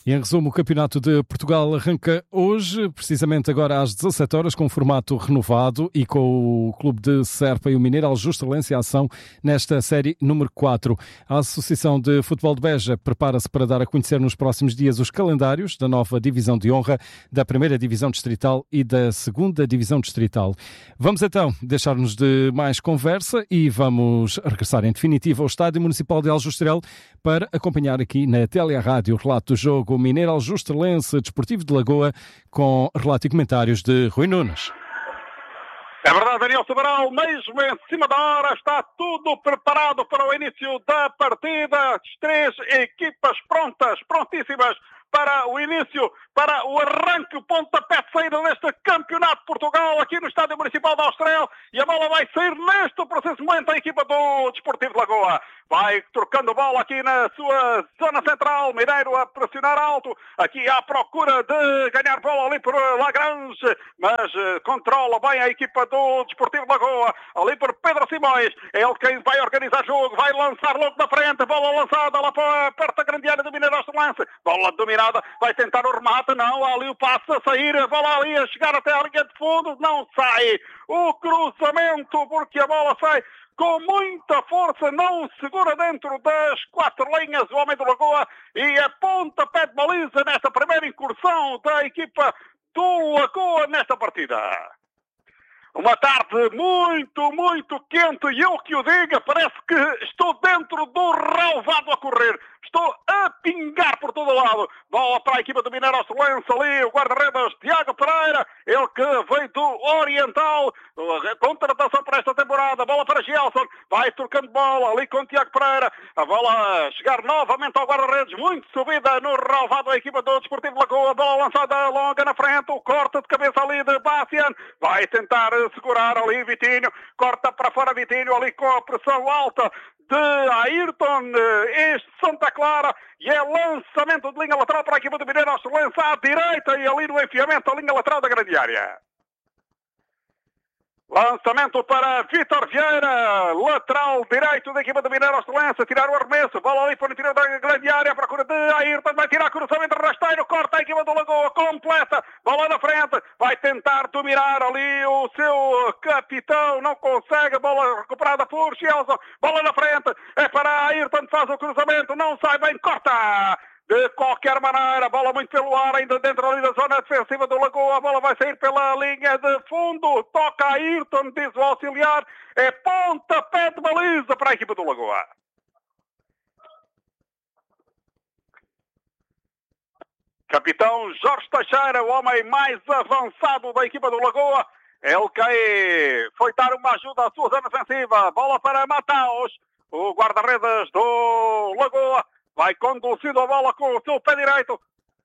E em resumo, o Campeonato de Portugal arranca hoje, precisamente agora às 17 horas, com um formato renovado e com o Clube de Serpa e o Mineiro Aljustreleense em ação nesta série número 4. A Associação de Futebol de Beja prepara-se para dar a conhecer nos próximos dias os calendários da nova Divisão de Honra, da Primeira Divisão Distrital e da Segunda Divisão Distrital. Vamos então deixar-nos de mais conversa e vamos regressar em definitivo ao Estádio Municipal de Aljustrel para acompanhar aqui na Telerádio o relato do jogo Mineiro Aljustreleense Desportivo de Lagoa, com relato e comentários de Rui Nunes. É verdade, Daniel Sobral, mesmo em cima da hora, está tudo preparado para o início da partida. As três equipas prontas, prontíssimas para o início, para o arranque, o pontapé de saída deste Campeonato de Portugal aqui no Estádio Municipal de Aljustrel, e a bola vai sair neste preciso momento a equipa do Desportivo de Lagoa. Vai trocando bola aqui na sua zona central, Mineiro a pressionar alto, aqui à procura de ganhar bola ali por Lagrange, mas controla bem a equipa do Desportivo de Lagoa, ali por Pedro Simões, é ele quem vai organizar o jogo, vai lançar logo da frente, bola lançada lá para perto da grande área do Mineiro Aljustreleense, bola dominada, vai tentar o remate, não, ali o passe a sair, a bola ali a chegar até a linha de fundo, não sai, o cruzamento, porque a bola sai com muita força, não segura dentro das quatro linhas o homem do Lagoa, e é pontapé de baliza nesta primeira incursão da equipa do Lagoa nesta partida. Uma tarde muito, muito quente, e eu que o diga, parece que estou dentro do relvado a correr. Estou a pingar por todo lado. Bola para a equipa do Mineiro Aljustreleense, ali o guarda-redes Tiago Pereira, ele que veio do Oriental, contratação para esta temporada. Bola para Gelson, vai trocando bola ali com Tiago Pereira. A bola a chegar novamente ao guarda-redes, muito subida no relvado a equipa do Desportivo de Lagoa. Bola lançada longa na frente, o corte de cabeça ali de Bastian. Vai tentar segurar ali Vitinho, corta para fora Vitinho, ali com a pressão alta de Ayrton, este Santa Clara, e é lançamento de linha lateral para a equipa do Mineiro Aljustreleense à direita e ali no enfiamento a linha lateral da grande área. Lançamento para Vítor Vieira, lateral direito da equipa do Mineiro Aljustreleense, a tirar o arremesso, bola ali para o interior da grande área, à procura de Ayrton, vai tirar cruzamento rasteiro, corta a equipa do Lagoa, completa, bola na frente, vai tentar dominar ali o seu capitão, não consegue, bola recuperada por Gelson, bola na frente, é para Ayrton, faz o cruzamento, não sai bem, corta! De qualquer maneira, bola muito pelo ar, ainda dentro ali da zona defensiva do Lagoa, a bola vai sair pela linha de fundo, toca a Ayrton, diz o auxiliar, é pontapé de baliza para a equipa do Lagoa. Capitão Jorge Teixeira, o homem mais avançado da equipa do Lagoa, ele que foi dar uma ajuda à sua zona defensiva, bola para Mataus, o guarda-redes do Lagoa, vai conduzindo a bola com o seu pé direito.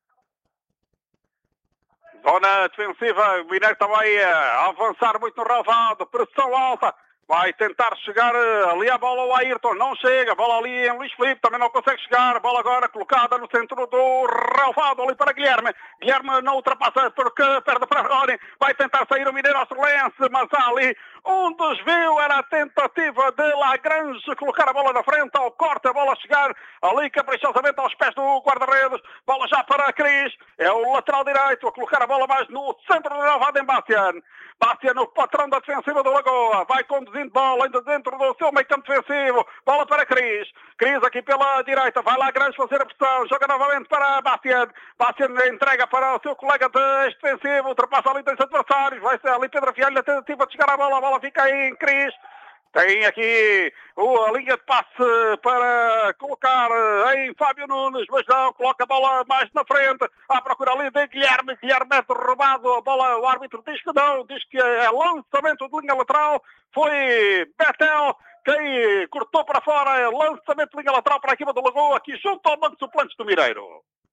Zona defensiva, o Mineiro também a avançar muito no relvado, pressão alta. Vai tentar chegar ali a bola ao Ayrton, não chega, bola ali em Luís Filipe, também não consegue chegar, bola agora colocada no centro do relvado ali para Guilherme. Guilherme não ultrapassa porque perde para Rony, vai tentar sair o Mineiro Aljustreleense, mas há ali um desvio, era a tentativa de Lagrange colocar a bola na frente, ao corte, a bola chegar ali caprichosamente aos pés do guarda-redes, bola já para Cris, é o lateral direito a colocar a bola mais no centro do relvado em Bastian. Bastian, o patrão da defensiva do Lagoa, vai conduzindo bola ainda dentro do seu meio campo defensivo, bola para Cris, Cris aqui pela direita, vai lá Grandes fazer a pressão, joga novamente para Bastian, Bastian entrega para o seu colega defensivo, ultrapassa ali dois adversários, vai ser ali Pedro Fialho na tentativa de chegar à bola, a bola fica aí em Cris. Tem aqui a linha de passe para colocar em Fábio Nunes, mas não, coloca a bola mais na frente, à procura ali de Guilherme, Guilherme é derrubado, a bola, o árbitro diz que não, diz que é lançamento de linha lateral, foi Betel quem cortou para fora, lançamento de linha lateral para a equipa do Lagoa, aqui junto ao banco de suplentes do Mineiro.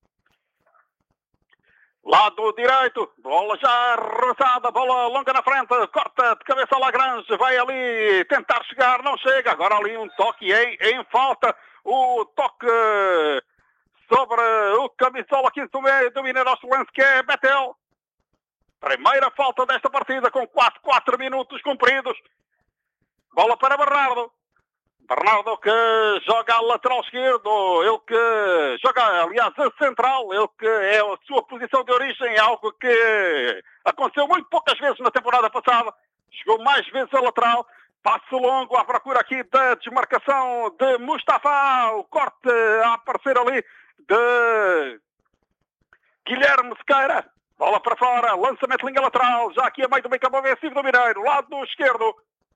Lado direito, bola já arrasada, bola longa na frente, corta de cabeça a Lagrange, vai ali tentar chegar, não chega, agora ali um toque em falta, o toque sobre o camisola aqui do Mineiro Aljustreleense, que é Betel. Primeira falta desta partida com quase 4 minutos cumpridos. Bola para Bernardo. Bernardo que joga a lateral esquerdo, ele que joga aliás, a central, ele que é a sua posição de origem, é algo que aconteceu muito poucas vezes na temporada passada. Chegou mais vezes a lateral. Passo longo à procura aqui da desmarcação de Mustafa. O corte a aparecer ali de Guilherme Sequeira. Bola para fora, lançamento linha lateral. Já aqui a meio do meio campo ofensivo do Mineiro. Lado esquerdo.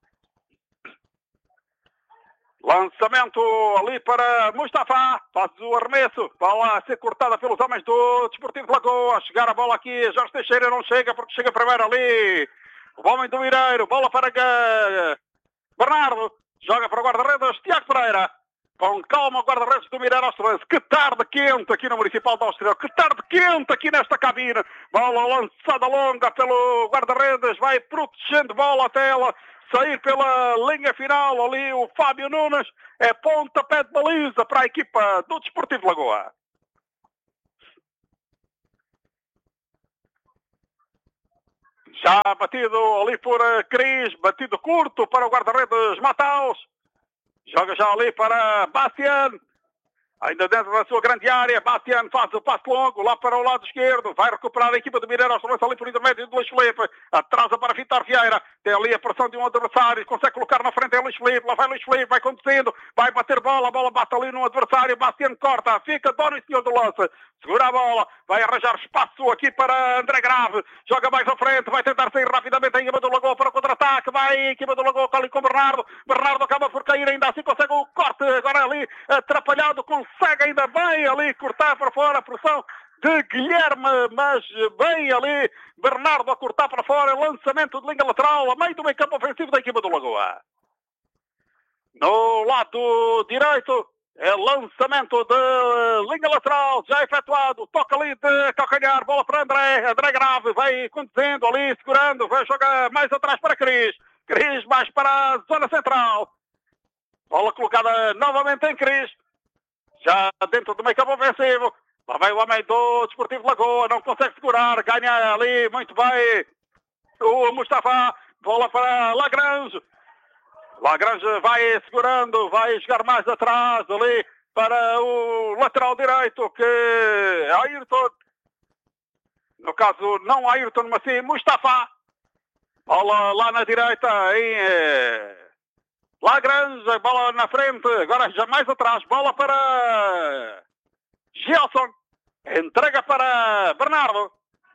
Lançamento ali para Mustafa. Faz o arremesso. Bola a ser cortada pelos homens do Desportivo de Lagoa. Chegar a bola aqui. Jorge Teixeira não chega porque chega primeiro ali o homem do Mineiro. Bola para Bernardo. Joga para o guarda-redes Tiago Pereira. Com calma o guarda-redes do Mineiro Australense. Que tarde quente aqui no Municipal de Austrel. Que tarde quente aqui nesta cabine. Bola lançada longa pelo guarda-redes. Vai protegendo bola até ela sair pela linha final. Ali o Fábio Nunes. É pontapé de baliza para a equipa do Desportivo de Lagoa. Já batido ali por Cris. Batido curto para o guarda-redes Mataus. Joga já ali para Bastian. Ainda dentro da sua grande área. Bastian faz o passo longo lá para o lado esquerdo. Vai recuperar a equipa do Mineiro Australense ali por intermédio de Luís Filipe. Atrasa para Vitor Vieira. Tem ali a pressão de um adversário. Consegue colocar na frente é Luís Filipe. Lá vai Luís Filipe. Vai conduzindo. Vai bater bola. A bola bate ali no adversário. Bastian corta. Fica dono e senhor do lance. Segura a bola. Vai arranjar espaço aqui para André Grave. Joga mais à frente. Vai tentar sair rapidamente a equipa do Lagoa para o contra-ataque. Vai a equipa do Lagoa ali com Bernardo. Bernardo acaba por cair. Ainda assim consegue o corte. Agora ali atrapalhado. Consegue ainda bem ali cortar para fora a pressão de Guilherme, mas bem ali Bernardo a cortar para fora, lançamento de linha lateral a meio do meio campo ofensivo da equipa do Lagoa. No lado direito é lançamento de linha lateral já efetuado, toca ali de calcanhar, bola para André Grave, vai conduzindo ali, segurando, vai jogar mais atrás para Cris mais para a zona central, bola colocada novamente em Cris. Já dentro do meio campo ofensivo. Lá vai o homem do Desportivo de Lagoa. Não consegue segurar. Ganha ali muito bem o Mustafa. Bola para Lagrange. Lagrange vai segurando. Vai jogar mais atrás ali para o lateral direito que é Ayrton. No caso, não Ayrton, mas sim Mustafa. Bola lá na direita em Lagrange, bola na frente, agora já mais atrás, bola para Gelson, entrega para Bernardo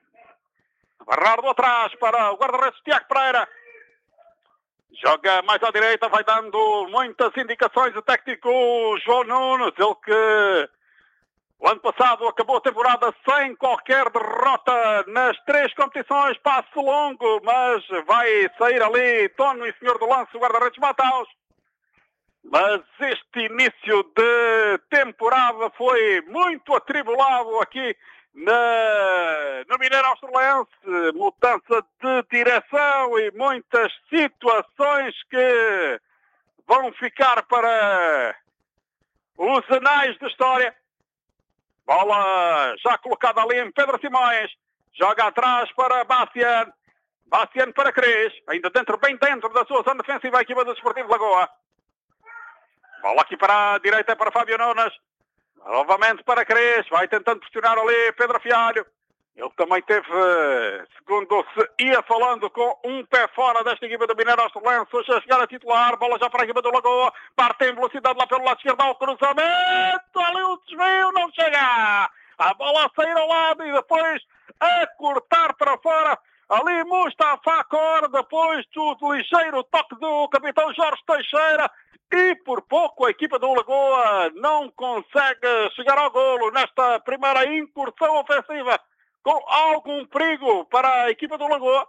atrás para o guarda-redes Tiago Pereira, joga mais à direita, vai dando muitas indicações o técnico João Nunes, ele que o ano passado acabou a temporada sem qualquer derrota nas 3 competições, passo longo, mas vai sair ali dono e senhor do lance, o guarda-redes Mataus. Mas este início de temporada foi muito atribulado aqui no Mineiro Australense. Mudança de direção e muitas situações que vão ficar para os anais da história. Bola já colocada ali em Pedro Simões. Joga atrás para Bastian. Bastian para Cris. Ainda bem dentro da sua zona defensiva a equipa do Desportivo de Lagoa. Bola aqui para a direita para Fábio Nunes. Novamente para Cris. Vai tentando pressionar ali Pedro Fialho. Ele também teve, segundo se ia falando, com um pé fora desta equipa do Mineiro Australense. Hoje a chegar a titular. Bola já para a equipa do Lagoa. Parte em velocidade lá pelo lado esquerdo. Ao cruzamento. Ali o desvio. Não chega. A bola a sair ao lado e depois a cortar para fora. Ali Mustafa Cor. Depois do ligeiro toque do capitão Jorge Teixeira. E por pouco a equipa do Lagoa não consegue chegar ao golo nesta primeira incursão ofensiva, com algum perigo para a equipa do Lagoa.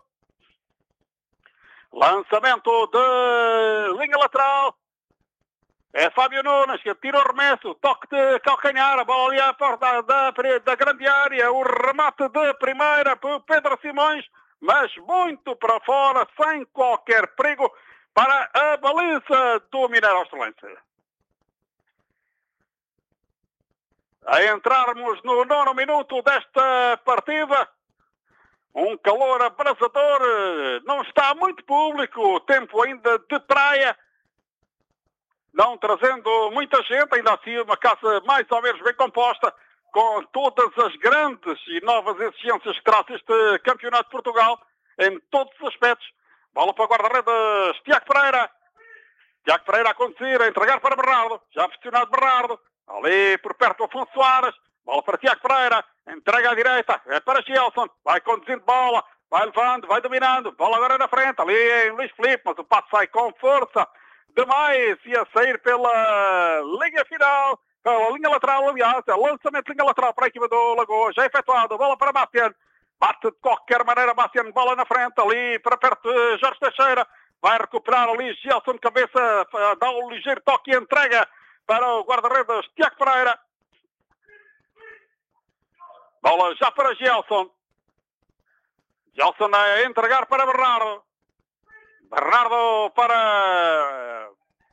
Lançamento de linha lateral. É Fábio Nunes que tira o arremesso, toque de calcanhar, a bola ali à porta da grande área, o remate de primeira por Pedro Simões, mas muito para fora, sem qualquer perigo para a baliza do Mineiro Australense. A entrarmos no 9º minuto desta partida, um calor abrasador, não está muito público, tempo ainda de praia, não trazendo muita gente, ainda assim uma casa mais ou menos bem composta, com todas as grandes e novas exigências que traz este Campeonato de Portugal, em todos os aspectos. Bola para o guarda-redes, Tiago Pereira. Tiago Pereira a conduzir, a entregar para Bernardo. Já aficionado Bernardo. Ali por perto Afonso Soares. Bola para Tiago Pereira. Entrega à direita. É para Gelson. Vai conduzindo bola. Vai levando, vai dominando. Bola agora na frente. Ali em Luís Filipe, mas o passo sai com força demais. E a sair pela linha final. Pela linha lateral, aliás. É lançamento de linha lateral para a equipa do Lagoa. Já efetuado. Bola para Bastian. Bate de qualquer maneira Bastian. Bola na frente. Ali para perto de Jorge Teixeira. Vai recuperar ali Gelson de cabeça. Dá um ligeiro toque e entrega para o guarda-redes Tiago Pereira. Bola já para Gelson. Gelson a entregar para Bernardo. Bernardo para...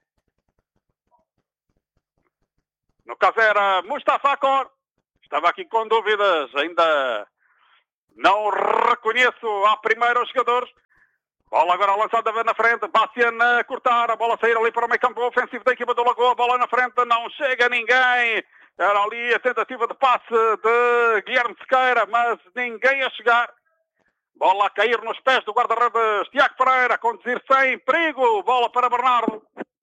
No caso era Mustafa Akor. Estava aqui com dúvidas. Ainda não reconheço à primeira os jogadores. Bola agora lançada na frente. Bastian a cortar. A bola sair ali para o meio campo ofensivo da equipa do Lagoa. Bola na frente. Não chega ninguém. Era ali a tentativa de passe de Guilherme Sequeira, mas ninguém a chegar. Bola a cair nos pés do guarda-redes Tiago Pereira, a conduzir sem perigo. Bola para Bernardo.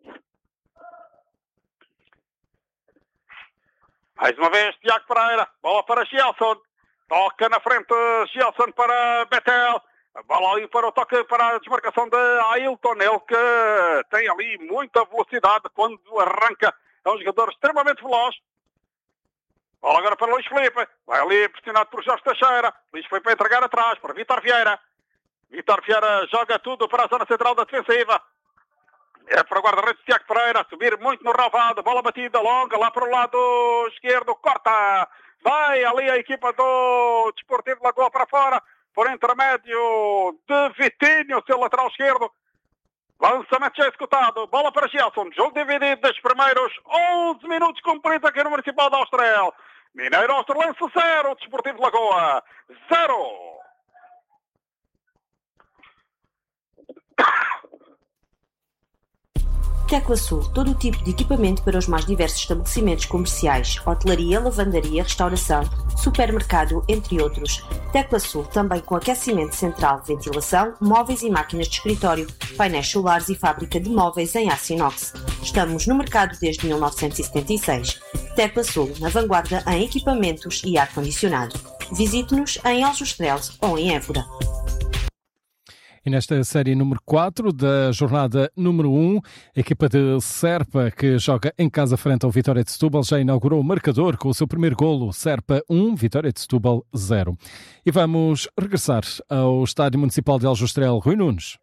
Mais uma vez Tiago Pereira. Bola para Gelson. Toca na frente Gelson para Betel. A bola ali para o toque, para a desmarcação de Ailton. Ele que tem ali muita velocidade quando arranca. É um jogador extremamente veloz. Bola agora para Luís Filipe. Vai ali pressionado por Jorge Teixeira. Luís Filipe a entregar atrás para Vítor Vieira. Vítor Vieira joga tudo para a zona central da defensiva. É para o guarda-redes Tiago Pereira. Subir muito no relvado. Bola batida longa lá para o lado esquerdo. Corta. Vai ali a equipa do Desportivo de Lagoa para fora. Por intermédio de Vitinho, seu lateral esquerdo. Lançamento já executado. Bola para Gelson. Jogo dividido dos primeiros 11 minutos cumpridos aqui no Municipal de Austrel. Mineiro Australense 0. Desportivo de Lagoa 0. Tecla Sul, todo o tipo de equipamento para os mais diversos estabelecimentos comerciais, hotelaria, lavandaria, restauração, supermercado, entre outros. Tecla Sul, também com aquecimento central, ventilação, móveis e máquinas de escritório, painéis solares e fábrica de móveis em aço inox. Estamos no mercado desde 1976. Tecla Sul, na vanguarda em equipamentos e ar-condicionado. Visite-nos em Aljustrel ou em Évora. E nesta série número 4 da jornada número 1, a equipa de Serpa, que joga em casa frente ao Vitória de Setúbal, já inaugurou o marcador com o seu primeiro golo. Serpa 1, Vitória de Setúbal 0. E vamos regressar ao Estádio Municipal de Aljustrel. Rui Nunes.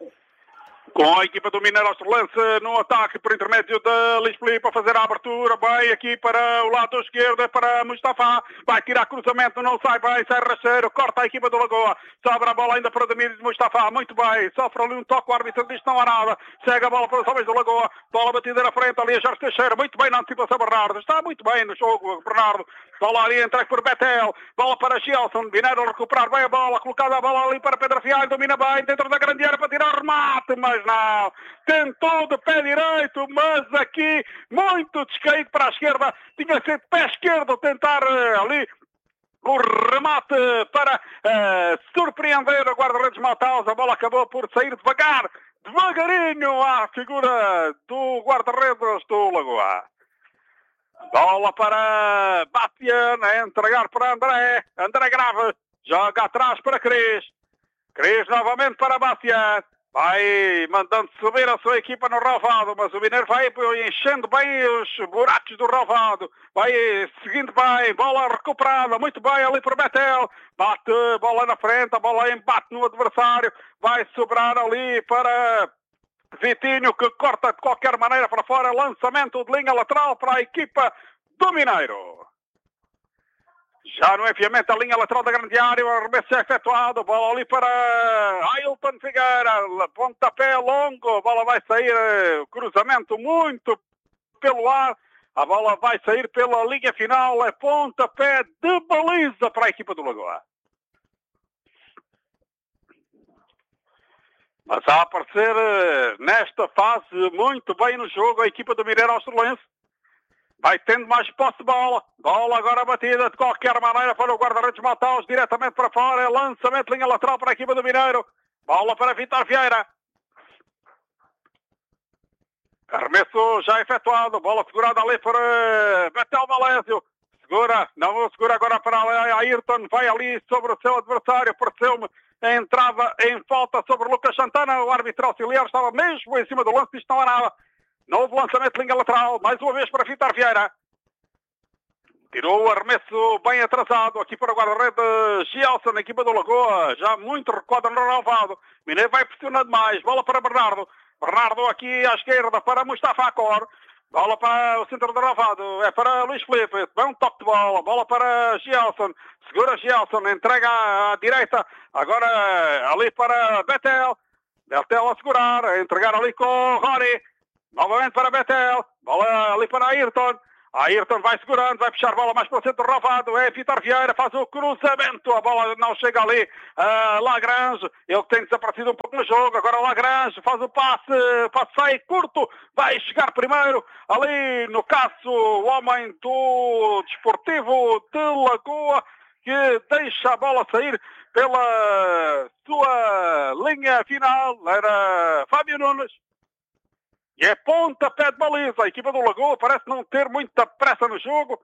Com a equipa do Mineiro Australense no ataque por intermédio de Luís Filipe a fazer a abertura, vai aqui para o lado esquerdo, para Mustafa, vai tirar cruzamento, não sai bem, sai rasteiro, corta a equipa do Lagoa, sobra a bola ainda para o domínio de Mustafa, muito bem, sofre ali um toque, o árbitro diz que não há nada, segue a bola para os homens do Lagoa, bola batida na frente, ali a Jorge Teixeira, muito bem na antecipação Bernardo, está muito bem no jogo Bernardo, bola ali entregue por Betel, bola para Gelson, Mineiro recuperar bem a bola, colocada a bola ali para Pedro Fialho, domina bem, dentro da grande área para tirar o remate, mas não, tentou de pé direito, mas aqui muito descaído para a esquerda, tinha que ser de pé esquerdo tentar ali o remate para surpreender o guarda-redes Mataus. A bola acabou por sair devagarinho à figura do guarda-redes do Lagoa. Bola para Bastian, a entregar para André Grave, joga atrás para Cris novamente para Bastian. Vai mandando subir a sua equipa no relvado, mas o Mineiro vai enchendo bem os buracos do relvado. Vai seguindo bem, bola recuperada, muito bem ali por Betel. Bate, bola na frente, a bola embate no adversário. Vai sobrar ali para Vitinho, que corta de qualquer maneira para fora. Lançamento de linha lateral para a equipa do Mineiro. Já no enfiamento a linha lateral da grande área, o arremesso é efetuado, bola ali para Ailton Figueira, pontapé longo, a bola vai sair, cruzamento muito pelo ar, a bola vai sair pela linha final, é pontapé de baliza para a equipa do Lagoa. Mas a aparecer nesta fase muito bem no jogo a equipa do Mineiro Australense. Vai tendo mais posse de bola. Bola agora batida de qualquer maneira para o guarda-redes Mataus, diretamente para fora. Lançamento, linha lateral para a equipa do Mineiro. Bola para Vítor Vieira. Arremesso já efetuado. Bola segurada ali para Betel Malésio. Segura, não segura agora para Ayrton. Vai ali sobre o seu adversário. Pareceu-me a entrada em falta sobre Lucas Santana. O árbitro auxiliar estava mesmo em cima do lance. Isto não há nada. Novo lançamento, linha lateral. Mais uma vez para Vítor Vieira. Tirou o arremesso bem atrasado aqui para o guarda-redes Gielson, na equipa do Lagoa. Já muito recuado no relvado. Mineiro vai pressionando mais. Bola para Bernardo. Bernardo aqui à esquerda para Mustafa Acor. Bola para o centro do relvado. É para Luís Filipe. Bom toque de bola. Bola para Gielson. Segura Gielson. Entrega à direita. Agora ali para Betel. Betel a segurar. A entregar ali com o Rony. Novamente para Betel. Bola ali para Ayrton. Ayrton vai segurando, vai puxar a bola mais para o centro rovado. É Vítor Vieira, faz o cruzamento. A bola não chega ali. Lagrange, ele tem desaparecido um pouco no jogo. Agora Lagrange faz o passe sai curto. Vai chegar primeiro ali no caso o homem do Desportivo de Lagoa, que deixa a bola sair pela sua linha final. Era Fábio Nunes. E é pontapé de baliza. A equipa do Lagoa parece não ter muita pressa no jogo.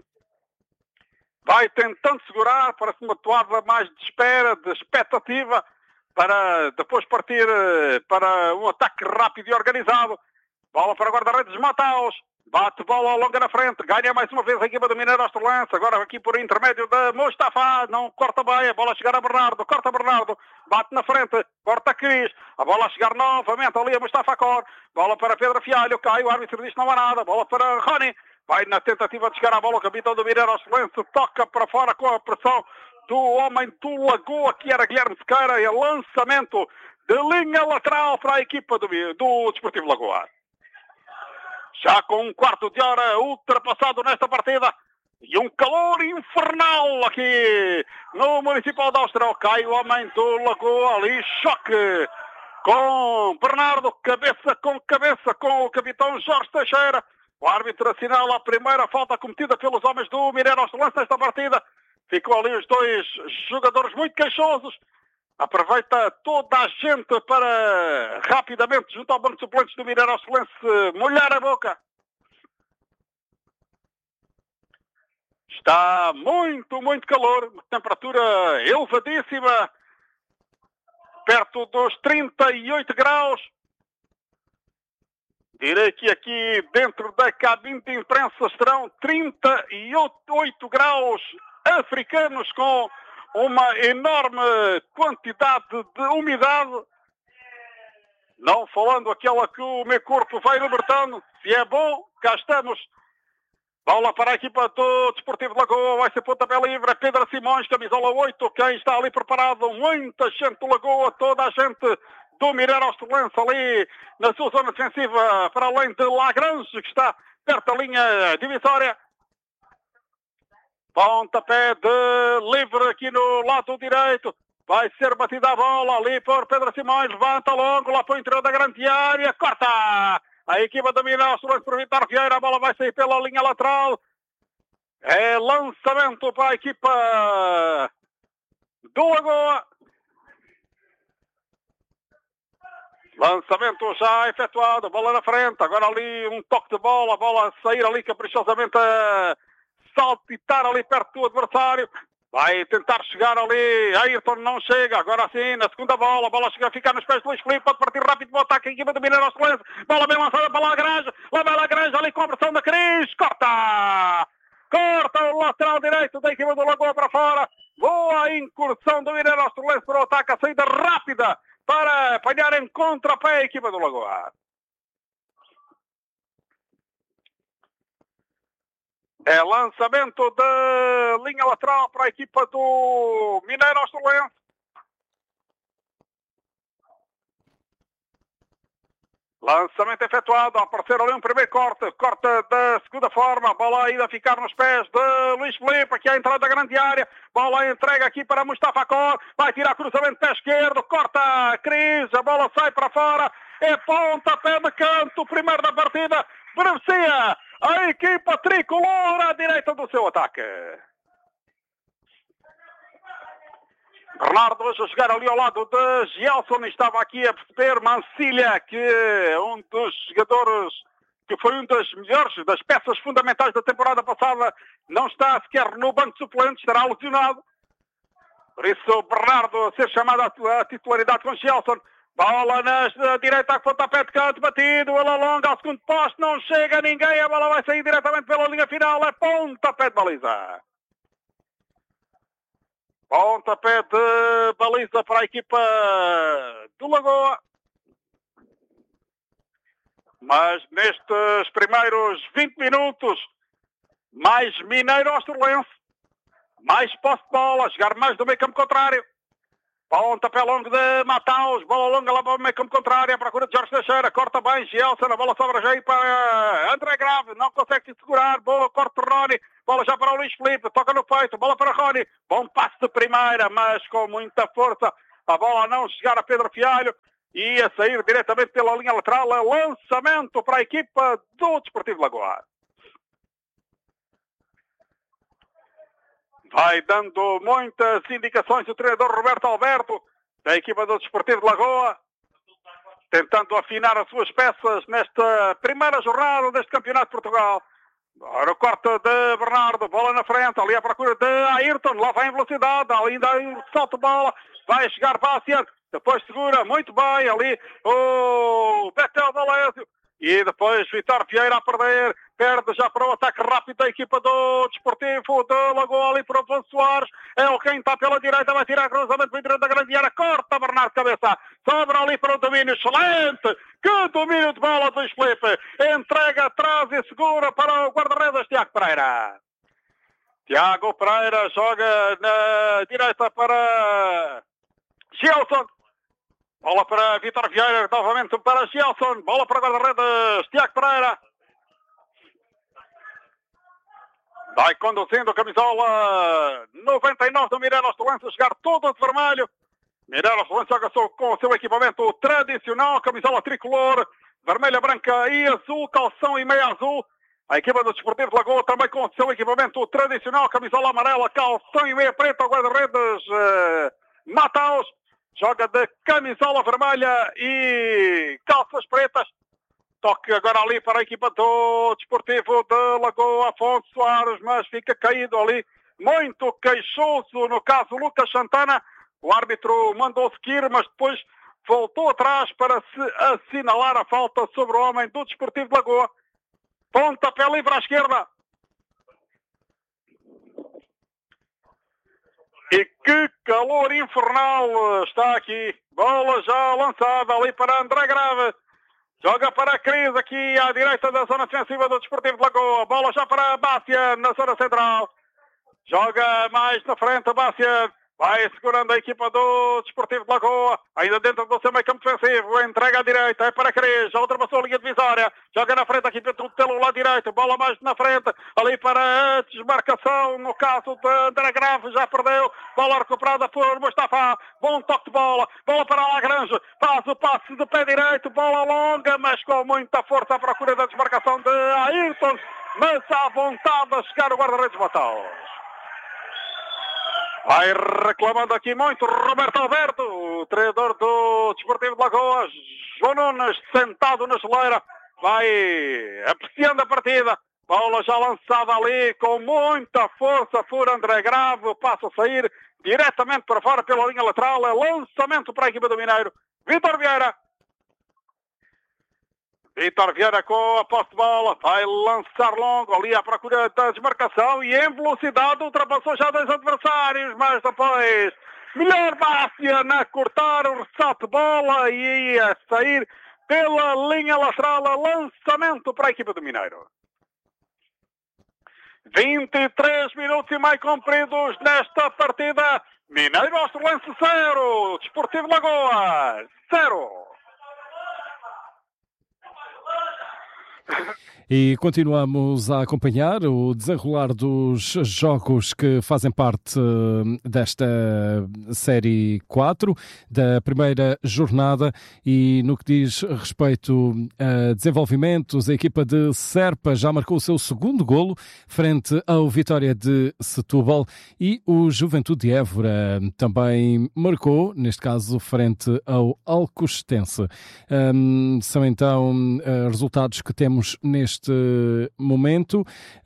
Vai tentando segurar. Parece uma toada mais de espera, de expectativa, para depois partir para um ataque rápido e organizado. Bola para o guarda-redes Mataus. Bate bola longa na frente. Ganha mais uma vez a equipa do Mineiro Osterlense. Agora aqui por intermédio de Mustafa. Não corta bem. A bola a chegar a Bernardo. Corta Bernardo. Bate na frente. Corta Cris. A bola a chegar novamente ali a Mustafa Acor. Bola para Pedro Fialho. Cai. O árbitro diz que não há nada. Bola para Rony. Vai na tentativa de chegar à bola. O capitão do Mineiro Osterlense toca para fora com a pressão do homem do Lagoa, que era Guilherme Sequeira. E lançamento de linha lateral para a equipa do Desportivo Lagoa. Já com um quarto de hora ultrapassado nesta partida. E um calor infernal aqui no Municipal de Austral. Cai o homem do Lagoa ali. Choque com Bernardo. Cabeça com o capitão Jorge Teixeira. O árbitro assinala a primeira falta cometida pelos homens do Mineiro Osterlense nesta partida. Ficou ali os dois jogadores muito queixosos. Aproveita toda a gente para rapidamente, junto ao banco de suplentes do Mineiro Osterlense, molhar a boca. Está muito, muito calor. Temperatura elevadíssima. Perto dos 38 graus. Direi que aqui dentro da cabine de imprensa estarão 38 graus africanos com uma enorme quantidade de umidade, não falando aquela que o meu corpo vai libertando. Se é bom, cá estamos. Bola para a equipa do Desportivo de Lagoa, vai ser pontapé livre. Pedro Simões, camisola 8, quem está ali preparado, muita gente do Lagoa, toda a gente do Mineiro Osterlense ali na sua zona defensiva, para além de Lagrange, que está perto da linha divisória. Pontapé de livre aqui no lado direito. Vai ser batida a bola ali por Pedro Simões. Levanta longo lá para o interior da grande área. Corta! A equipa do Mineiro Osterlense por Vítor Vieira. A bola vai sair pela linha lateral. É lançamento para a equipa do Lagoa. Lançamento já efetuado. Bola na frente. Agora ali um toque de bola. A bola a sair ali caprichosamente a saltitar ali perto do adversário. Vai tentar chegar ali. Ayrton não chega. Agora sim, na segunda bola. A bola chega a ficar nos pés de Luís Filipe. Pode partir rápido para o ataque. A equipa do Mineiro Osterlense. Bola bem lançada para Lagrange. Lá vai Lagrange ali com a pressão da Cris. Corta! Corta o lateral direito da equipa do Lagoa para fora. Boa incursão do Mineiro Osterlense para o ataque. A saída rápida para apanhar em contrapé a equipa do Lagoa. É lançamento de linha lateral para a equipa do Mineiro Osterlense. Lançamento efetuado, a aparecer ali um primeiro corte. Corta da segunda forma, bola ainda a ficar nos pés de Luís Filipe, aqui à entrada da grande área. Bola entrega aqui para Mustafa Acor, vai tirar cruzamento pé esquerdo, corta a Cris, a bola sai para fora. É pontapé de canto, primeiro da partida. Beneficia a equipa tricolor à direita do seu ataque. Bernardo hoje a jogar ali ao lado de Gelson. Estava aqui a perceber Mancilha, que é um dos jogadores que foi um das melhores, das peças fundamentais da temporada passada, não está sequer no banco de suplentes, estará lesionado. Por isso, Bernardo a ser chamado à titularidade com Gelson. Bola na direita, pontapé de canto, batido, ele alonga ao segundo poste, não chega a ninguém, a bola vai sair diretamente pela linha final, é pontapé de baliza. Pontapé de baliza para a equipa do Lagoa. Mas nestes primeiros 20 minutos, mais Mineiro Ostrolense, mais posse de bola, jogar mais do meio campo contrário. Pontapé longo de Mataus, bola longa lá para o meio campo contrário, à procura de Jorge Teixeira, corta bem, Gelson, a bola sobra já aí para André Grave, não consegue se segurar, boa, corta Rony, bola já para o Luís Filipe, toca no peito, bola para Rony, bom passe de primeira, mas com muita força, a bola não chegar a Pedro Fialho, e a sair diretamente pela linha lateral, lançamento para a equipa do Desportivo Lagoa. Vai dando muitas indicações o treinador Roberto Alberto, da equipa do Desportivo de Lagoa, tentando afinar as suas peças nesta primeira jornada deste Campeonato de Portugal. Agora o corte de Bernardo, bola na frente, ali à procura de Ayrton, lá vai em velocidade, ainda um salto de bola, vai chegar Bácia, depois segura muito bem ali o Betel Valésio. E depois Vitor Vieira a perder, perde já para o ataque rápido da equipa do Desportivo de Lagoa ali para o Afonso Soares, é o quem está pela direita, vai tirar cruzamento para o interior da grande área, corta Bernardo cabeça, sobra ali para o domínio, excelente, que domínio de bola do Felipe, entrega atrás e segura para o guarda-redes Tiago Pereira. Tiago Pereira joga na direita para Gelson. Bola para Vitor Vieira, novamente para Gelson. Bola para o guarda-redes Tiago Pereira. Vai conduzindo a camisola 99 do Mineiro Ostrolense, a jogar todo de vermelho. Mineiro Ostrolense joga com o seu equipamento tradicional, camisola tricolor, vermelha, branca e azul, calção e meia azul. A equipa do Desportivo de Lagoa também com o seu equipamento tradicional, camisola amarela, calção e meia preta, o guarda-redes Mataus. Joga de camisola vermelha e calças pretas. Toque agora ali para a equipa do Desportivo de Lagoa, Afonso Soares, mas fica caído ali, muito queixoso, no caso Lucas Santana. O árbitro mandou seguir, mas depois voltou atrás para se assinalar a falta sobre o homem do Desportivo de Lagoa. Pontapé livre à esquerda. E que calor infernal está aqui. Bola já lançada ali para André Grave. Joga para a Cris aqui à direita da zona defensiva do Desportivo de Lagoa. Bola já para a Bácia na zona central. Joga mais na frente a Bácia. Vai segurando a equipa do Desportivo de Lagoa. Ainda dentro do seu meio campo defensivo. Entrega à direita. É para a Cris. Já ultrapassou a linha divisória. Joga na frente aqui pelo lado direito. Bola mais na frente. Ali para a desmarcação. No caso de André Grave. Já perdeu. Bola recuperada por Mustafa. Bom toque de bola. Bola para a Lagrange. Faz o passe de pé direito. Bola longa. Mas com muita força à procura da desmarcação de Ayrton. Mas à vontade a chegar o guarda-redes Mataus. Vai reclamando aqui muito Roberto Alberto, o treinador do Desportivo de Lagoa. João Nunes sentado na geleira, vai apreciando a partida. Bola já lançada ali com muita força por André Grave, passa a sair diretamente para fora pela linha lateral. É lançamento para a equipa do Mineiro. Vitor Vieira. Vitor Vieira com a posse de bola, vai lançar longo ali à procura da desmarcação e em velocidade ultrapassou já dois adversários, mas depois melhor Bácia na cortar o ressalto de bola e a sair pela linha lateral, lançamento para a equipa do Mineiro. 23 minutos e meio cumpridos nesta partida. Mineiro Ostrolense 0, Desportivo Lagoa 0. E continuamos a acompanhar o desenrolar dos jogos que fazem parte desta Série 4, da primeira jornada, e no que diz respeito a desenvolvimentos, a equipa de Serpa já marcou o seu segundo golo frente ao Vitória de Setúbal e o Juventude de Évora também marcou, neste caso frente ao Alcostense. São então resultados que temos neste momento.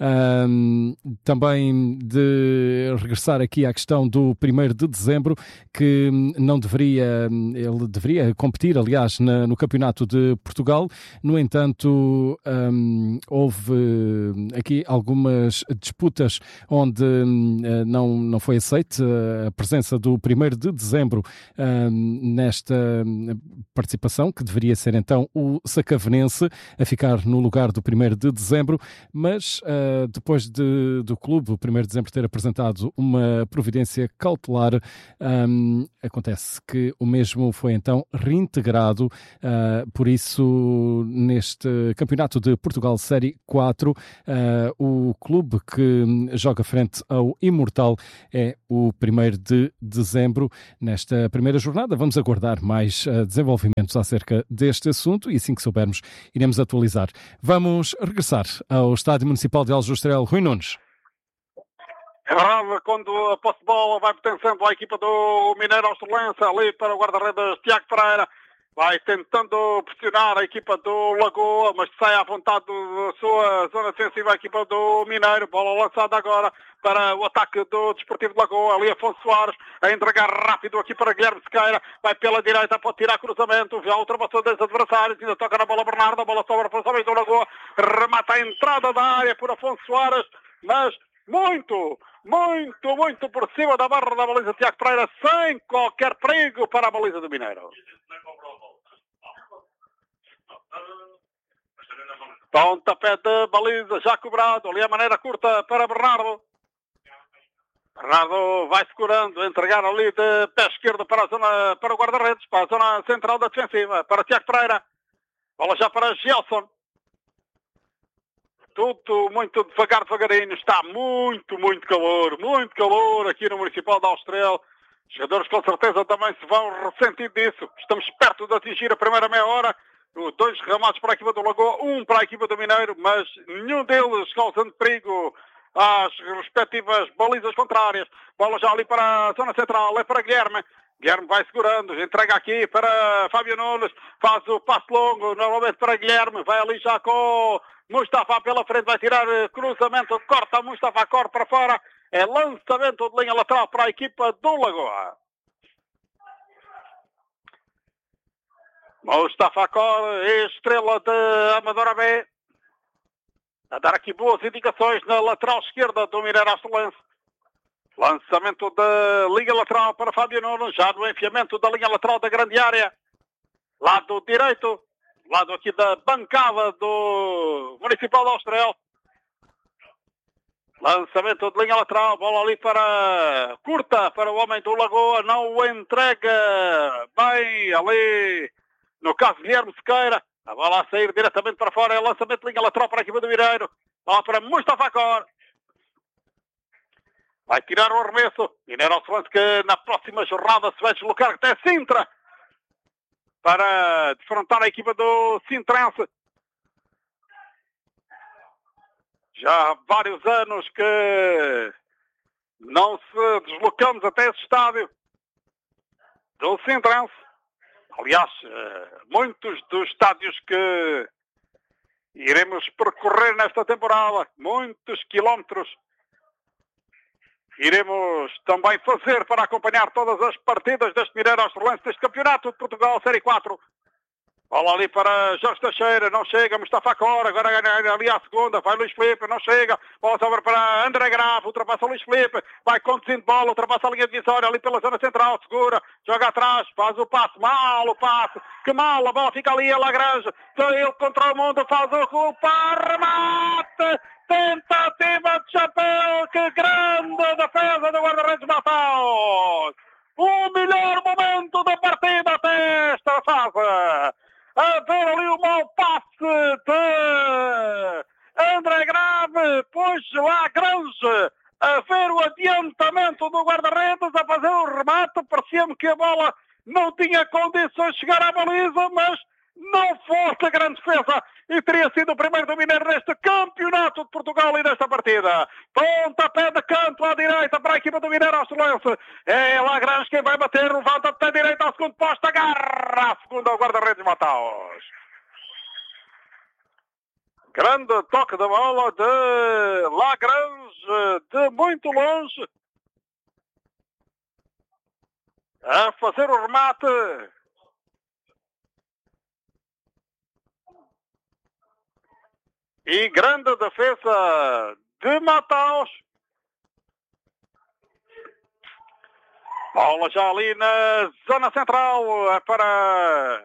Também de regressar aqui à questão do 1º de dezembro, que ele deveria competir, aliás, no Campeonato de Portugal. No entanto, houve aqui algumas disputas onde não foi aceite a presença do 1º de dezembro nesta participação, que deveria ser então o Sacavenense a ficar no lugar do 1º de dezembro, mas depois do clube, o 1º de dezembro, ter apresentado uma providência cautelar, acontece que o mesmo foi então reintegrado. Por isso, neste Campeonato de Portugal Série 4, o clube que joga frente ao Imortal é o 1º de dezembro. Nesta primeira jornada, vamos aguardar mais desenvolvimentos acerca deste assunto e assim que soubermos, iremos atualizar. Vamos regressar ao Estádio Municipal de Aljustrel. Rui Nunes. É verdade, quando a posse de bola vai pertencendo à equipa do Mineiro Australense, ali para o guarda-redes Tiago Pereira, vai tentando pressionar a equipa do Lagoa, mas sai à vontade da sua zona defensiva a equipa do Mineiro. Bola lançada agora para o ataque do Desportivo de Lagoa. Ali Afonso Soares a entregar rápido aqui para Guilherme Sequeira. Vai pela direita, pode tirar cruzamento. Já ultrapassou 10 adversários. Ainda toca na bola Bernardo. A bola sobra para o homem do Lagoa. Remata a entrada da área por Afonso Soares. Mas muito por cima da barra da baliza de Tiago Pereira, sem qualquer perigo para a baliza do Mineiro. Pontapé de baliza já cobrado, ali a maneira curta para Bernardo. Bernardo vai segurando, entregar ali de pé esquerdo para o guarda-redes, para a zona central da defensiva, para Tiago Pereira. Bola já para Gelson. Tudo muito devagarinho, está muito calor aqui no Municipal de Aljustrel. Os jogadores com certeza também se vão ressentir disso. Estamos perto de atingir a primeira meia hora. 2 remates para a equipa do Lagoa, 1 para a equipa do Mineiro, mas nenhum deles causando perigo às respectivas balizas contrárias. Bola já ali para a zona central, é para Guilherme. Guilherme vai segurando, entrega aqui para Fábio Nunes, faz o passo longo, normalmente para Guilherme, vai ali já com Mustafa pela frente, vai tirar cruzamento, corta Mustafa, corre para fora, é lançamento de linha lateral para a equipa do Lagoa. Mustafa Cor, estrela de Amadora B, a dar aqui boas indicações na lateral esquerda do Mineiro Australense. Lançamento da linha lateral para Fábio Nunes, já no enfiamento da linha lateral da grande área. Lado direito, lado aqui da bancada do Municipal de Aljustrel. Lançamento de linha lateral, bola ali para curta, para o homem do Lagoa, não o entrega bem ali, no caso Guilherme Sequeira. A bola a sair diretamente para fora, é lançamento de linha lateral para a equipa do Mineiro. Bola para Mustafa Cor. Vai tirar o arremesso. Mineiro Australense que na próxima jornada se vai deslocar até Sintra para defrontar a equipa do Sintrense. Já há vários anos que não se deslocamos até esse estádio do Sintrense. Aliás, muitos dos estádios que iremos percorrer nesta temporada, muitos quilómetros, iremos também fazer para acompanhar todas as partidas deste Mineiro Australense deste Campeonato de Portugal Série 4. Bola ali para Jorge Teixeira, não chega, Mustafa Cor, agora ali à segunda, vai Luís Filipe, não chega, bola sobra para André Grave, ultrapassa Luís Filipe, vai conduzindo bola, ultrapassa a linha divisória ali pela zona central, segura, joga atrás, faz o passe, mal o passe, que mal, a bola fica ali a Lagrange, ele contra o mundo, faz o culpa, remate, tentativa de chapéu, que grande defesa do guarda-redes Mataus! O melhor momento da partida até esta fase! A ver ali o mau passe de adiantamento do guarda-redes a fazer o remate. Parecia-me que a bola não tinha condições de chegar à baliza, mas não fosse a grande defesa e teria sido o primeiro do Mineiro neste campeonato de Portugal e nesta partida. Pontapé de canto à direita para a equipa do Mineiro Australense. É Lagrange quem vai bater, levanta até a direita ao segundo posto, agarra a segunda ao guarda-redes Mataus. Grande toque da bola de Lagrange, de muito longe, a fazer o remate. E grande defesa de Mataus. Bola já ali na zona central para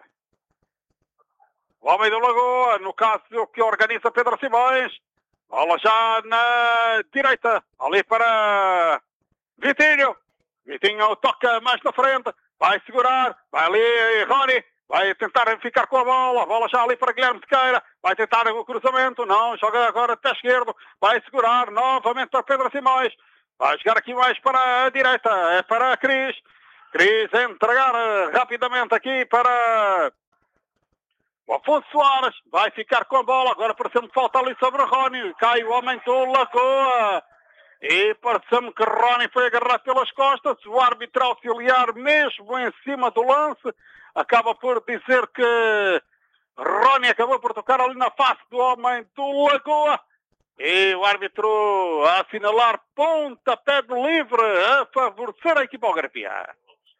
o homem do Lagoa, no caso que organiza Pedro Simões. Bola já na direita, ali para Vitinho. Vitinho toca mais na frente, vai segurar, vai ali Rony. Vai tentar ficar com a bola já ali para Guilherme Sequeira, vai tentar o cruzamento, não, joga agora até esquerdo, vai segurar novamente para Pedro Simões, vai jogar aqui mais para a direita, é para Cris entregar rapidamente aqui para o Afonso Soares, vai ficar com a bola, agora parece-me que falta ali sobre Rony, cai o homem do Lagoa, e parece-me que Rony foi agarrado pelas costas, o árbitro auxiliar mesmo em cima do lance, acaba por dizer que Rony acabou por tocar ali na face do homem do Lagoa. E o árbitro a assinalar pontapé de livre a favorecer a equipa algarvia.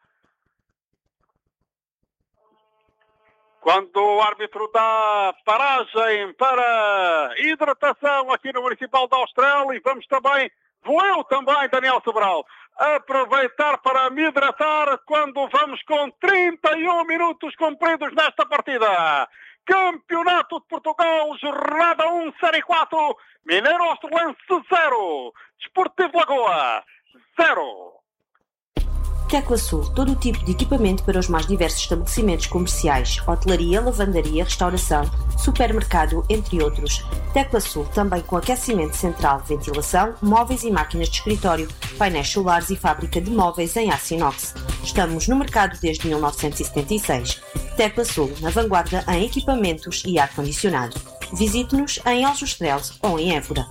Quando o árbitro dá paragem para hidratação aqui no Municipal de Austrália, e vamos também, vou eu também, Daniel Sobral, aproveitar para me hidratar quando vamos com 31 minutos cumpridos nesta partida. Campeonato de Portugal, jornada 1, série 4, Mineiro Australense 0, Desportivo Lagoa 0. Tecla Sul, todo o tipo de equipamento para os mais diversos estabelecimentos comerciais, hotelaria, lavandaria, restauração, supermercado, entre outros. Tecla Sul, também com aquecimento central, ventilação, móveis e máquinas de escritório, painéis solares e fábrica de móveis em aço inox. Estamos no mercado desde 1976. Tecla Sul, na vanguarda em equipamentos e ar-condicionado. Visite-nos em Aljustrel ou em Évora.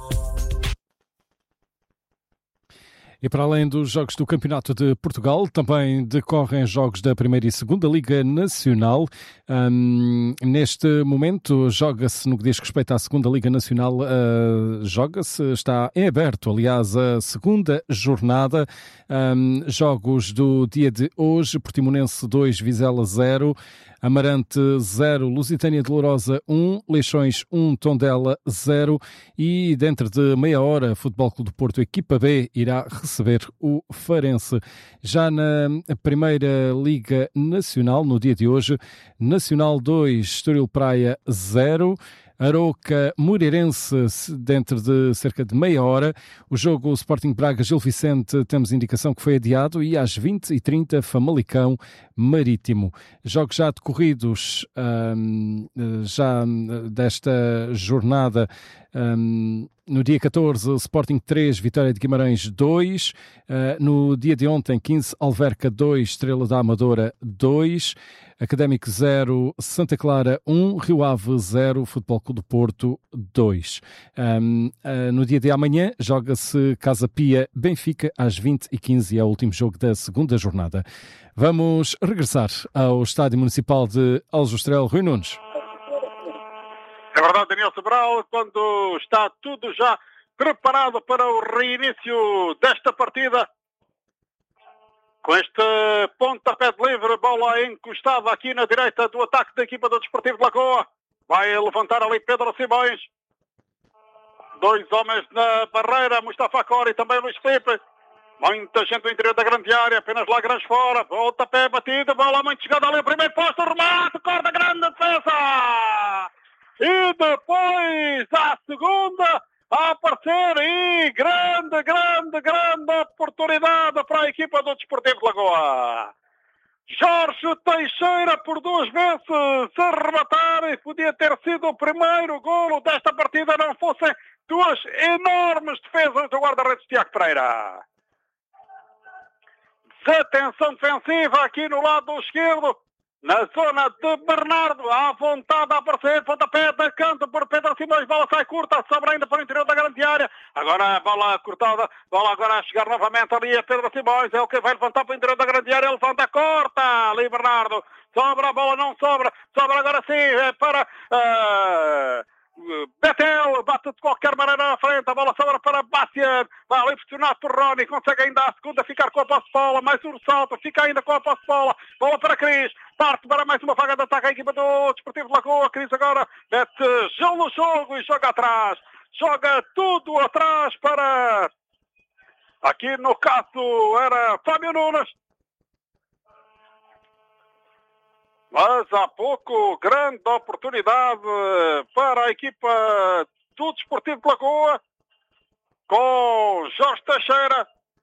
E para além dos jogos do Campeonato de Portugal, também decorrem jogos da Primeira e Segunda Liga Nacional. Neste momento, joga-se, no que diz respeito à Segunda Liga Nacional, está em aberto, aliás, a segunda jornada. Jogos do dia de hoje: Portimonense 2, Vizela 0, Amarante 0, Lusitânia de Lourosa 1, Leixões 1, Tondela 0 e dentro de meia hora Futebol Clube do Porto, equipa B, irá receber o Farense. Já na Primeira Liga Nacional, no dia de hoje, Nacional 2, Estoril Praia 0, Arouca Moreirense dentro de cerca de meia hora. O jogo Sporting Braga Gil Vicente, temos indicação que foi adiado, e às 20h30 Famalicão Marítimo. Jogos já decorridos já desta jornada. No dia 14, Sporting 3, Vitória de Guimarães 2. No dia de ontem, 15, Alverca 2, Estrela da Amadora 2. Académico 0, Santa Clara 1, Rio Ave 0, Futebol Clube do Porto 2. No dia de amanhã, joga-se Casa Pia Benfica às 20h15, é o último jogo da segunda jornada. Vamos regressar ao Estádio Municipal de Aljustrel. Rui Nunes. É verdade, Daniel Sobral, quando está tudo já preparado para o reinício desta partida. Com este pontapé de livre, bola encostada aqui na direita do ataque da equipa do Desportivo de Lagoa. Vai levantar ali Pedro Simões. Dois homens na barreira, Mustafa Cori e também Luís Filipe. Muita gente no interior da grande área, apenas Lagrange fora. Pontapé batido, bola muito chegada ali, o primeiro posto, remate, corta, grande defesa! E depois a segunda a aparecer, e grande oportunidade para a equipa do Desportivo de Lagoa. Jorge Teixeira por duas vezes a rematar, e podia ter sido o primeiro golo desta partida, não fossem duas enormes defesas do guarda-redes Tiago Pereira. de tensão defensiva aqui no lado esquerdo. Na zona de Bernardo, à vontade a aparecer, pontapé de canto por Pedro Simões, bola sai curta, sobra ainda para o interior da grande área. Agora a bola cortada, bola agora a chegar novamente ali a Pedro Simões, é o que vai levantar para o interior da grande área, levanta, corta, ali Bernardo, sobra a bola, não sobra, sobra agora sim, é para... Betel bate de qualquer maneira na frente, a bola sobra para Bastian, vai ali pressionado por Rony, consegue ainda a segunda ficar com a posse de bola, mais um salto, fica ainda com a posse de bola, bola para Cris, parte para mais uma vaga de ataque, a equipa do Desportivo de Lagoa. Cris agora mete gelo no jogo e joga atrás, joga tudo atrás para, aqui no caso era Fábio Nunes. Mas há pouco, grande oportunidade para a equipa do Desportivo de Lagoa, com Jorge Teixeira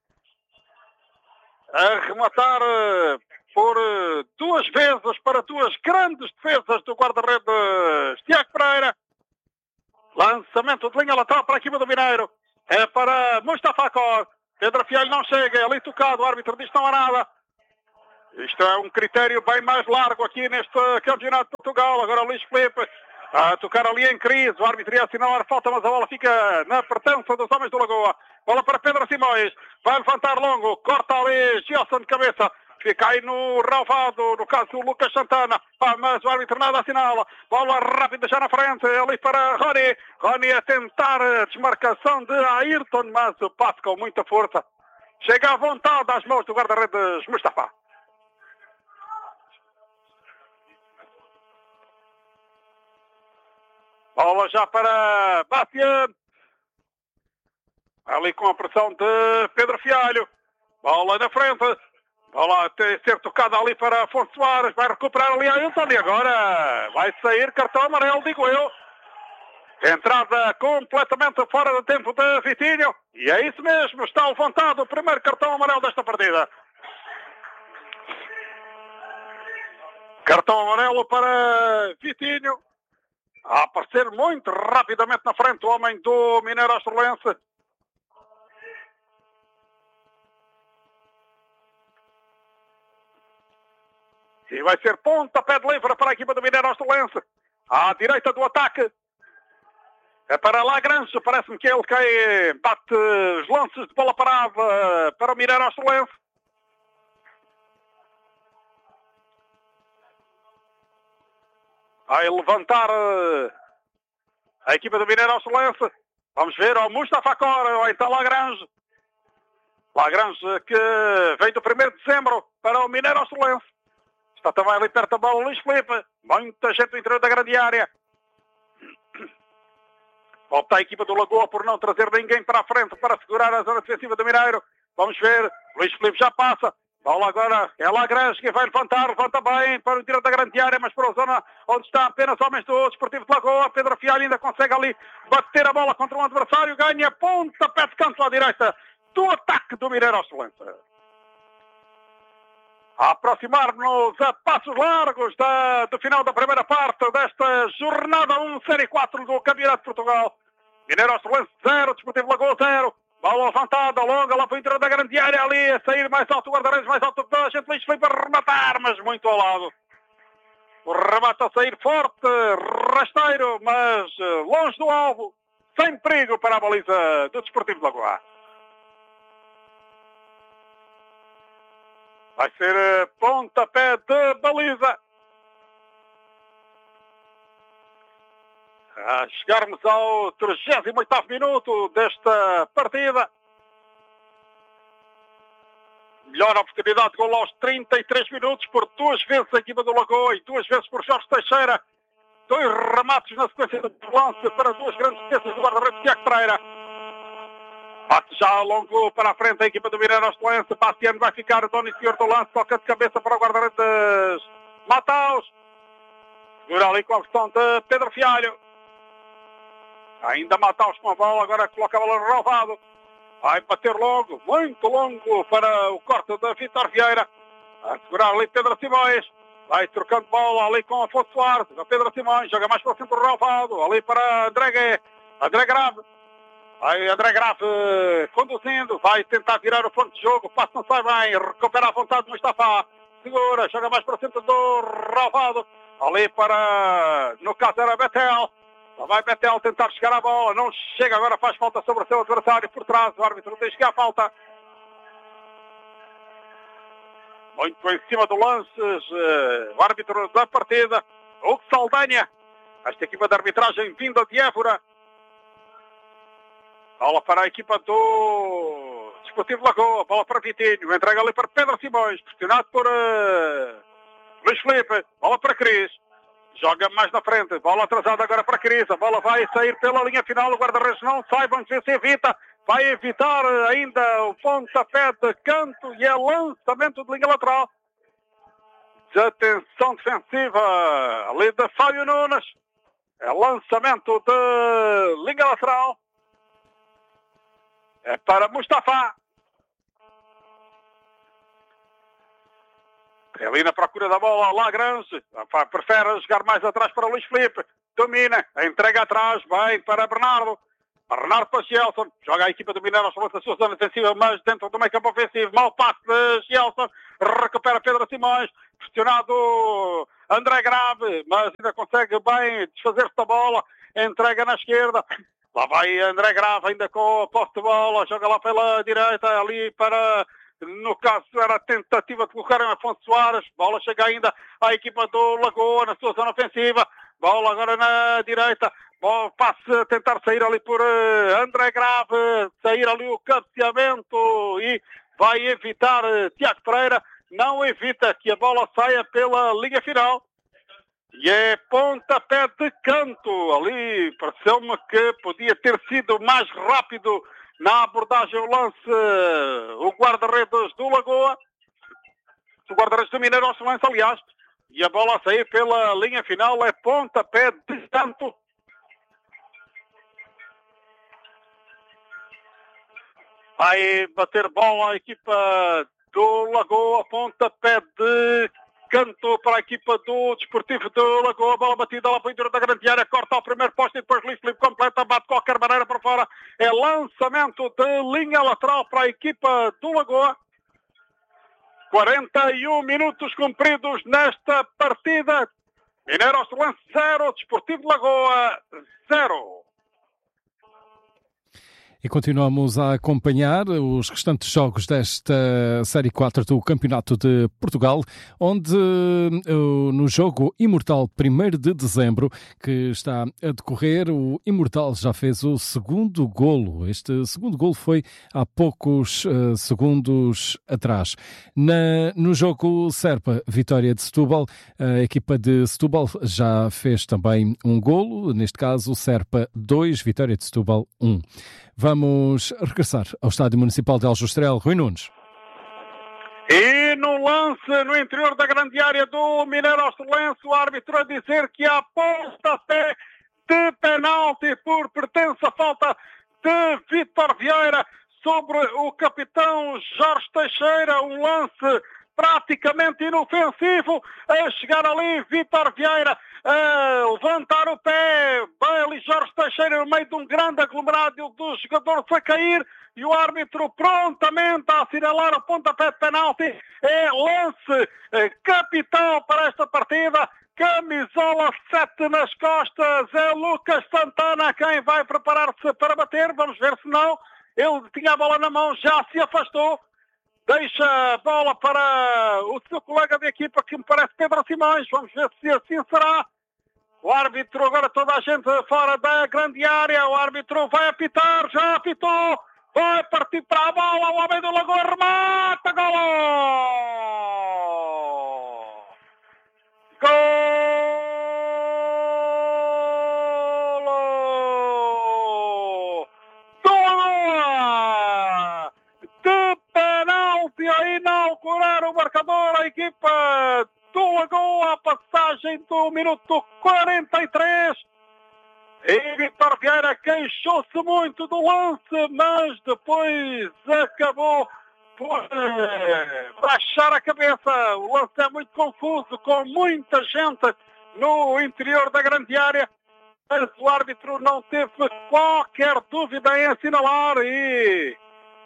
a rematar por duas vezes para duas grandes defesas do guarda-redes Tiago Pereira. Lançamento de linha lateral para a equipa do Mineiro. É para Mustafa Akor. Pedro Fialho não chega, é ali tocado, o árbitro diz que não há nada. Isto é um critério bem mais largo aqui neste Campeonato de Portugal. Agora o Luís Filipe a tocar ali em crise. O árbitro ia assinalar falta, mas a bola fica na pertença dos homens do Lagoa. Bola para Pedro Simões. Vai levantar longo. Corta ali Gilson de cabeça. Fica aí no relvado, no caso do Lucas Santana. Mas o árbitro nada assinala. Bola rápida já na frente. Ali para Rony. Rony a tentar a desmarcação de Ayrton, mas o passe com muita força. Chega à vontade às mãos do guarda-redes Mustafa. Bola já para Bastian. Ali com a pressão de Pedro Fialho. Bola na frente. Bola a ser tocada ali para Afonso Soares. Vai recuperar ali a Ailton. E agora vai sair cartão amarelo, digo eu. Entrada completamente fora do tempo de Vitinho. E é isso mesmo. Está levantado o primeiro cartão amarelo desta partida. Cartão amarelo para Vitinho. A aparecer muito rapidamente na frente o homem do Mineiro Astrolense. E vai ser pontapé de livre para a equipa do Mineiro Astrolense. À direita do ataque. É para Lagrange. Parece-me que ele que bate os lances de bola parada para o Mineiro Astrolense. Vai levantar a equipa do Mineiro Astrolense. Vamos ver ao Mustafa Akor ou então Lagrange. Lagrange que vem do 1º de dezembro para o Mineiro Astrolense. Está também ali perto da bola Luís Filipe. Muita gente no interior da grande área. Opta a equipa do Lagoa por não trazer ninguém para a frente para segurar a zona defensiva do Mineiro. Vamos ver. Luís Filipe já passa. Bola agora é Lagrange que vai levantar, levanta bem para o interior da grande área, mas para a zona onde está apenas homens do Desportivo de Lagoa. Pedro Fialho ainda consegue ali bater a bola contra um adversário, ganha ponta, pé de canto à direita do ataque do Mineiro Astrolense. A aproximar-nos a passos largos do final da primeira parte desta jornada 1, Série 4 do Campeonato de Portugal. Mineiro Astrolense 0, Desportivo de Lagoa 0. Bola levantada, longa, lá para o interior da grande área, ali a sair mais alto, o guarda-redes mais alto da gente, Luís Filipe a rematar, mas muito ao lado. O remate a sair forte, rasteiro, mas longe do alvo, sem perigo para a baliza do Desportivo de Lagoa. Vai ser pontapé de baliza. A chegarmos ao 38º minuto desta partida. Melhor oportunidade de gol aos 33 minutos por duas vezes a equipa do Lagoa e duas vezes por Jorge Teixeira. Dois remates na sequência do lance para duas grandes defesas do guarda-redes Tiago Pereira. Bate já ao longo para a frente a equipa do Mineiro Astrolense. Bastiano vai ficar o dono e senhor do lance. Toca de cabeça para o guarda-redes Mataus. Segura ali com a questão de Pedro Fialho. Ainda Mataus com a bola, agora coloca a bola no relvado. Vai bater longo, muito longo para o corte da Vítor Vieira. A segurar ali Pedro Simões. Vai trocando bola ali com Afonso Soares. A Pedro Simões joga mais para o centro do relvado. Ali para André Grave. Aí André Grave conduzindo, vai tentar virar o ponto de jogo, o passo não sai bem, recupera a vontade de Mustafa, segura, joga mais para cima do Relvado, ali para, no caso era Betel, lá vai Betel tentar chegar à bola, não chega, agora faz falta sobre o seu adversário por trás, o árbitro diz que há falta. Muito em cima do lance, o árbitro da partida, Hugo Saldanha, esta equipa de arbitragem vinda de Évora. Bola para a equipa do Desportivo Lagoa, bola para Vitinho, entrega ali para Pedro Simões, pressionado por Luís Filipe, bola para Cris, joga mais na frente, bola atrasada agora para Cris, a bola vai sair pela linha final, o guarda-redes não sai, vamos ver se evita, vai evitar ainda o pontapé de canto e é lançamento de linha lateral. Desatenção defensiva ali de Fábio Nunes, é lançamento de linha lateral. É para Mustafa. É ali na procura da bola, Lagrange. Prefere jogar mais atrás para Luís Filipe. Domina, entrega atrás, vai para Bernardo. Bernardo para Gelson. Joga a equipa do Mineiro a sua zona defensiva, mas dentro do meio campo ofensivo. Mau passe de Gelson. Recupera Pedro Simões. Pressionado André Grave, mas ainda consegue bem desfazer-se da bola. Entrega na esquerda. Lá vai André Grave ainda com a posse de bola, joga lá pela direita, ali para, no caso era a tentativa de colocar em Afonso Soares, bola chega ainda à equipa do Lagoa na sua zona ofensiva, bola agora na direita, bola passe a tentar sair ali por André Grave, sair ali o cabeceamento e vai evitar Tiago Pereira, não evita que a bola saia pela linha final. E é pontapé de canto. Ali pareceu-me que podia ter sido mais rápido na abordagem ao lance o guarda-redes do Lagoa. O guarda-redes do Mineiro ao lance, aliás. E a bola a sair pela linha final é pontapé de canto. Vai bater bola a equipa do Lagoa. Pontapé de canto para a equipa do Desportivo de Lagoa, bola batida lá para o interior da grande área, corta ao primeiro posto e depois Luís Filipe completa, bate de qualquer maneira para fora, é lançamento de linha lateral para a equipa do Lagoa. 41 minutos cumpridos nesta partida, Mineiro Ocelense 0, Desportivo de Lagoa 0. E continuamos a acompanhar os restantes jogos desta Série 4 do Campeonato de Portugal, onde no jogo Imortal 1º de dezembro, que está a decorrer, o Imortal já fez o segundo golo. Este segundo golo foi há poucos segundos atrás. No jogo Serpa, vitória de Setúbal, a equipa de Setúbal já fez também um golo, neste caso Serpa 2, vitória de Setúbal 1. Vamos regressar ao Estádio Municipal de Aljustrel. Rui Nunes. E no lance no interior da grande área do Mineiro Ocelense, o árbitro a dizer que há pontapé de penalti por pertença à falta de Vítor Vieira sobre o capitão Jorge Teixeira. Um lance praticamente inofensivo, a chegar ali Vítor Vieira, a levantar o pé, vai ali Jorge Teixeira no meio de um grande aglomerado dos jogadores a cair e o árbitro prontamente a assinalar o pontapé de penalti. É lance capital para esta partida, camisola 7 nas costas, é Lucas Santana quem vai preparar-se para bater, vamos ver se não, ele tinha a bola na mão, já se afastou. Deixa a bola para o seu colega de equipa, que me parece Pedro Simões. Vamos ver se assim será. O árbitro, agora toda a gente fora da grande área. O árbitro vai apitar, já apitou. Vai partir para a bola. O homem do Lagoa remata. Golo! Golo! Do Lagoa! De penalti a inaugurar o marcador, a equipa do Lagoa, a passagem do minuto 43. E Vítor Vieira queixou-se muito do lance, mas depois acabou por baixar a cabeça. O lance é muito confuso, com muita gente no interior da grande área. mas o árbitro não teve qualquer dúvida em assinalar e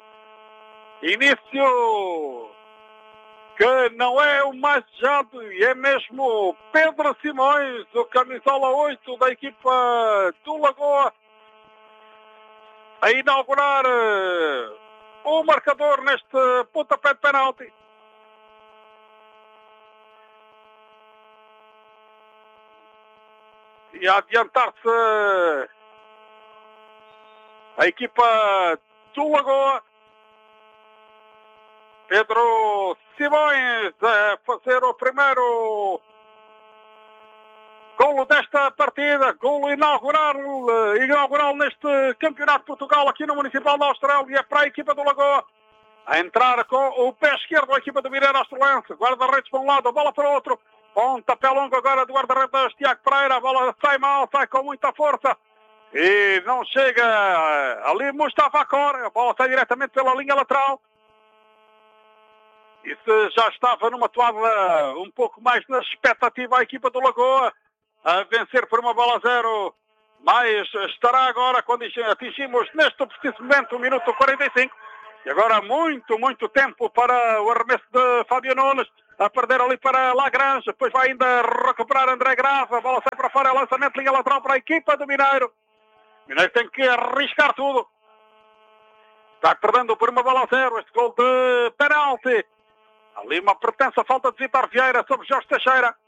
início que não é o mais desejado e é mesmo Pedro Simões, o camisola 8 da equipa do Lagoa, a inaugurar o marcador neste pontapé de penalti. E a adiantar-se a equipa do Lagoa. Pedro Simões a fazer o primeiro golo desta partida, golo inaugural neste Campeonato de Portugal aqui no Municipal da Austrália para a equipa do Lagoa. A entrar com o pé esquerdo a equipa do Mineiro Astrolense, guarda-redes para um lado, a bola para o outro. Pontapé longo agora do guarda-redes Tiago Pereira, a bola sai mal, sai com muita força e não chega ali Mustafa Cor, a bola sai diretamente pela linha lateral. E se já estava numa toada um pouco mais na expectativa a equipa do Lagoa a vencer por 1-0, mas estará agora quando atingimos neste preciso momento o minuto 45. E agora muito tempo para o arremesso de Fábio Nunes, a perder ali para Lagrange, depois vai ainda recuperar André Grava, a bola sai para fora, lançamento, linha lateral para a equipa do Mineiro. O Mineiro tem que arriscar tudo. Está perdendo por 1-0 este gol de penalti. Ali uma pretensa falta de Vítor Vieira sobre Jorge Teixeira.